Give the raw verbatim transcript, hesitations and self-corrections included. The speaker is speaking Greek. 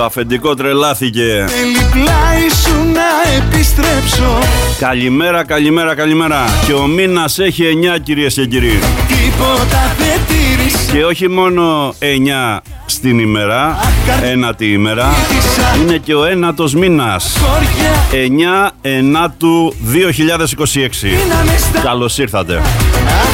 Το αφεντικό τρελάθηκε. Θέλει πλάι σου να επιστρέψω. Καλημέρα, καλημέρα, καλημέρα. Και ο μήνας έχει εννιά, κυρίες και κύριοι. Τίποτα δεν τήρησε. Και όχι μόνο εννιά στην ημέρα, ένατη ημέρα, είναι και ο ένατος μήνας. εννιά ενάτου δύο χιλιάδες είκοσι έξι. Καλώς ήρθατε.